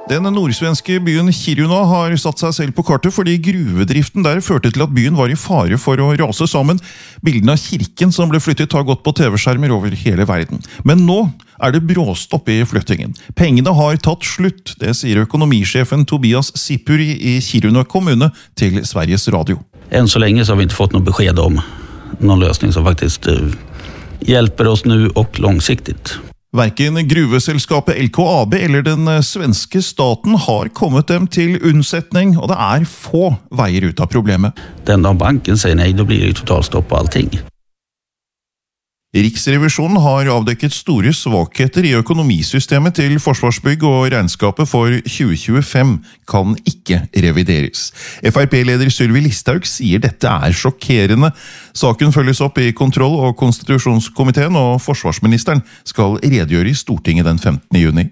Den nordsvenske byen Kiruna har satt seg selv på kartet fordi gruvedriften der førte til at byen var i fare for å rase sammen. Bildene av kirken som ble flyttet har gått på TV-skjermer over hele verden. Men nå er det bråstopp i flyttingen. Pengene har tatt slutt, det sier økonomisjefen Tobias Sipuri i Kiruna kommune til Sveriges Radio. Än så länge så har vi inte fått något besked om någon lösning som faktiskt hjälper oss nu och långsiktigt. Hverken gruveselskapet LKAB eller den svenske staten har kommet dem til unnsetning, og det er få veier ut av problemet. Den dag banken sier nei, da blir det totalstopp på allting. Riksrevisjonen har avdekket store svakheter i økonomisystemet til Forsvarsbygg, og regnskapet for 2025 kan ikke revideres. FrP-leder Sylvi Listhaug sier dette er sjokkerende. Saken følges opp i kontroll- og konstitusjonskomiteen, og forsvarsministeren skal redegjøre i Stortinget den 15. juni.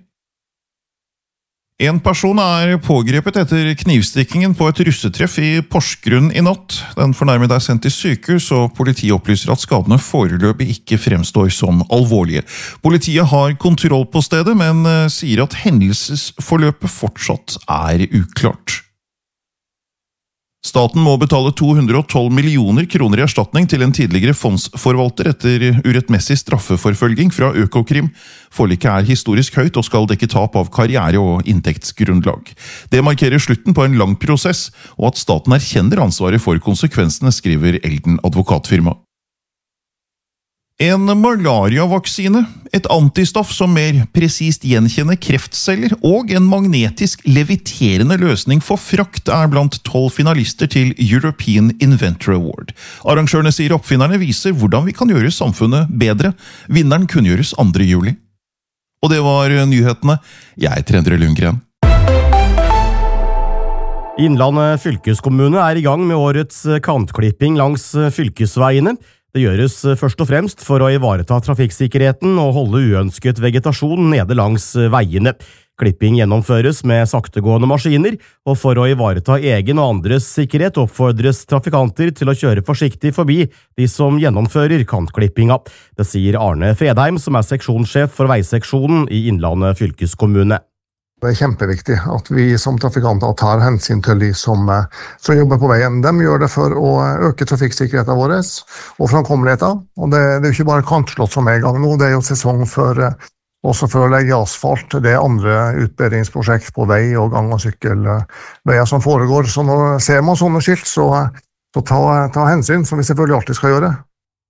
En person er pågrepet etter knivstikkingen på et russetreff i Porsgrunn i natt. Den fornærmede er sendt til sykehus, og politiet opplyser at skadene foreløpig ikke fremstår som alvorlige. Politiet har kontroll på stedet, men sier at hendelsesforløpet fortsatt er uklart. Staten må betale 212 millioner kroner i erstatning til en tidligere fondsforvalter etter urettmessig straffeforfølging fra Økokrim. Forliket er historisk høyt og skal dekke tap av karriere og inntektsgrunnlag. Det markerer slutten på en lang prosess, og at staten erkjenner ansvaret for konsekvensene, skriver Elden advokatfirma. En malariavaksine, et antistoff som mer presist gjenkjenner kreftceller, og en magnetisk leviterende løsning for frakt er blant 12 finalister til European Inventor Award. Arrangørene sier oppfinnerne viser hvordan vi kan gjøre samfunnet bedre. Vinneren kunngjøres 2. juli. Og det var nyhetene. Jeg heter Endre Lundgren. Innlandet fylkeskommune er i gang med årets kantklipping langs fylkesveiene. Det gjøres først og fremst for å ivareta trafikksikkerheten og holde uønsket vegetasjon nede langs veiene. Klipping gjennomføres med saktegående maskiner, og for å ivareta egen og andres sikkerhet oppfordres trafikanter til å kjøre forsiktig forbi de som gjennomfører kantklippinga. Det sier Arne Fredheim, som er seksjonssjef for veiseksjonen i Innlandet fylkeskommune. Det er kjempeviktig at vi som trafikanter tar hensyn til de som jobber på veien. De gjør det for å øke trafikksikkerheten vår og framkommeligheten. Og det er jo ikke bare kantslott som er i gang nå, det er jo sesong også for å legge asfalt. Det er andre utbedringsprosjekt på vei og gang- og sykkelveier som foregår. Så når ser man sånne skilt, så ta hensyn, som vi selvfølgelig alltid skal gjøre.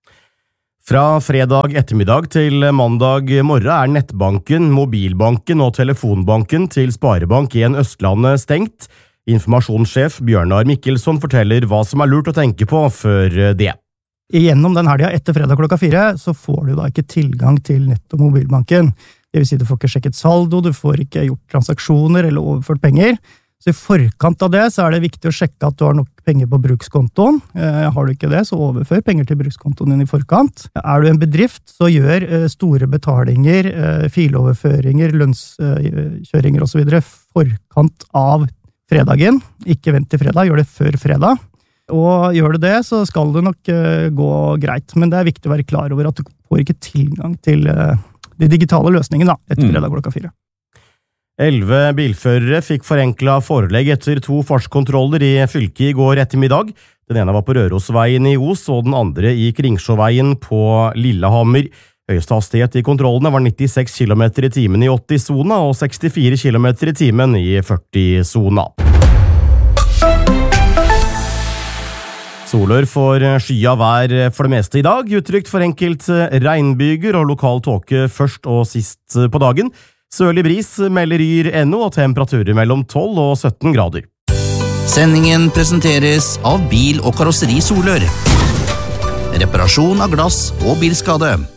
Fra fredag ettermiddag til mandag morgen er nettbanken, mobilbanken og telefonbanken til Sparebank1 Østlandet stengt. Informasjonssjef Bjørnar Mikkelsson forteller hva som er lurt å tenke på før det. Gjennom den helgen etter fredag klokka 4 så får du da ikke tilgang til nett- og mobilbanken. Det vil si du får ikke sjekket saldo, du får ikke gjort transaksjoner eller overført penger. Så i forkant av det så er det viktig å sjekke at du har nok penger på brukskontoen. Har du ikke det, så overfør penger til brukskontoen din i forkant. Er du en bedrift, så gjør store betalinger, filoverføringer, lønnskjøringer og så videre forkant av fredagen. Ikke vent til fredag, gjør det før fredag. Og gjør du det, så skal det nok gå greit. Men det er viktig å være klar over at du får ikke tilgang til de digitale løsningene etter fredag klokka 4. 11 bilførere fikk forenklet forelegg etter 2 fartskontroller i fylket i går ettermiddag. Den ene var på Rørosveien i Os, og den andre i Kringsjåveien på Lillehammer. Høyeste hastighet i kontrollene var 96 km i timen i 80-sona og 64 km i timen i 40-sona. Solør får skya vær for det meste i dag, utrygt for enkelt regnbyger og lokal tåke først og sist på dagen. Sørlig bris melder Yr.no og temperaturer mellom 12 og 17 grader. Sendingen presenteres av Bil- og Karosseri Solør. Reparasjon av glass og bilskade.